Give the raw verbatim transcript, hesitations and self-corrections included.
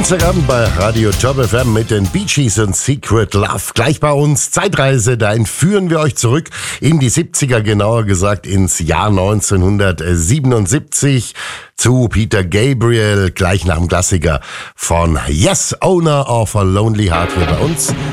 Dienstagabend bei Radio Top F M mit den Bee Gees und Secret Love. Gleich bei uns Zeitreise, da entführen wir euch zurück in die siebziger, genauer gesagt ins Jahr neunzehnhundertsiebenundsiebzig zu Peter Gabriel, gleich nach dem Klassiker von Yes, Owner of a Lonely Heart hier bei uns.